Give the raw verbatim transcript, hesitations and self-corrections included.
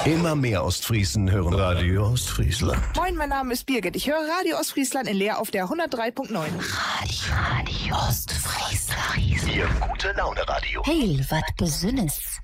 Immer mehr Ostfriesen hören Radio Ostfriesland. Moin, mein Name ist Birgit. Ich höre Radio Ostfriesland in Leer auf der hundertdrei Komma neun. Radio, Radio Ostfriesland. Ihr gute Laune Radio. Hey, wat Besünnes.